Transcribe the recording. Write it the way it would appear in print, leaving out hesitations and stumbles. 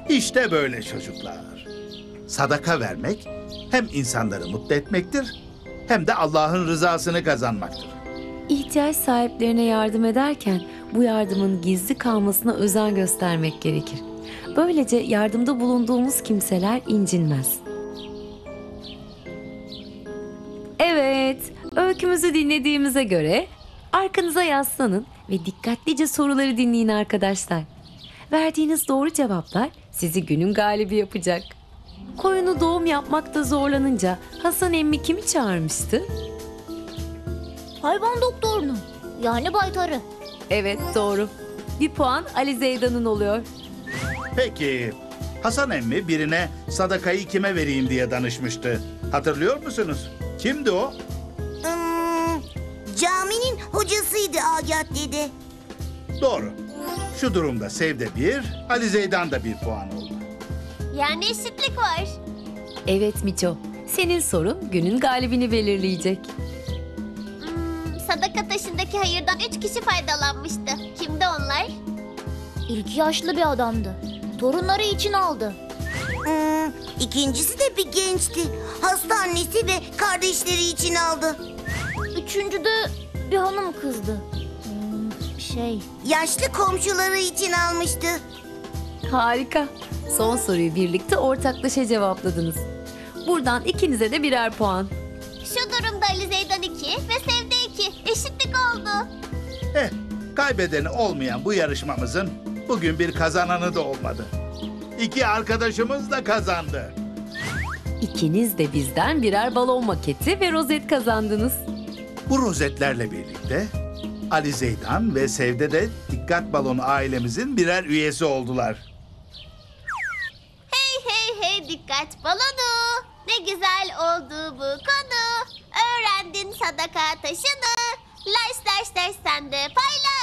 İşte böyle çocuklar. Sadaka vermek hem insanları mutlu etmektir hem de Allah'ın rızasını kazanmaktır. İhtiyaç sahiplerine yardım ederken bu yardımın gizli kalmasına özen göstermek gerekir. Böylece yardımda bulunduğumuz kimseler incinmez. Evet, öykümüzü dinlediğimize göre arkanıza yaslanın ve dikkatlice soruları dinleyin arkadaşlar. Verdiğiniz doğru cevaplar sizi günün galibi yapacak. Koyunu doğum yapmakta zorlanınca Hasan emmi kimi çağırmıştı? Hayvan doktorunu, yani baytarı. Evet, doğru. Bir puan Ali Zeydan'ın oluyor. Peki, Hasan emmi birine sadakayı kime vereyim diye danışmıştı. Hatırlıyor musunuz? Kimdi o? Caminin hocasıydı Agah dede. Doğru. Şu durumda Sevde 1, Ali Zeydan da 1 puan oldu. Yani eşitlik var. Evet Miço, senin sorun günün galibini belirleyecek. Sadaka taşındaki hayırdan 3 kişi faydalanmıştı. Kimdi onlar? İlk yaşlı bir adamdı. Torunları için aldı. İkincisi de bir gençti. Hasta annesi ve kardeşleri için aldı. Üçüncü de bir hanım kızdı. Yaşlı komşuları için almıştı. Harika. Son soruyu birlikte ortaklaşa cevapladınız. Buradan ikinize de birer puan. Şu durumda Ali Zeydan 2 ve Sevde 2. Eşitlik oldu. Kaybedeni olmayan bu yarışmamızın bugün bir kazananı da olmadı. 2 arkadaşımız da kazandı. İkiniz de bizden birer balon maketi ve rozet kazandınız. Bu rozetlerle birlikte Ali Zeydan ve Sevde de Dikkat Balonu ailemizin birer üyesi oldular. Hey hey hey dikkat balonu. Ne güzel oldu bu konu. Öğrendin sadaka taşını. Laş laş laş sen de paylaş.